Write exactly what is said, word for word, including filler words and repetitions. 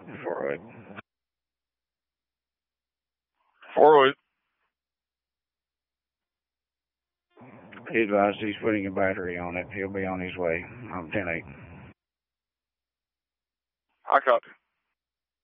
four oh eight. four oh eight. He advised he's putting a battery on it. He'll be on his way. I'm ten eight. I caught.